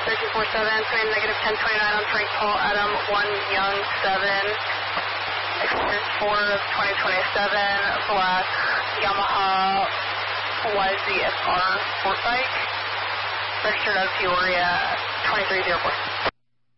3247, swing negative 1029 on Frank Paul Adam 1 Young 7, experience 4 of 2027, black Yamaha YZSR sport bike, registered of Peoria 2304.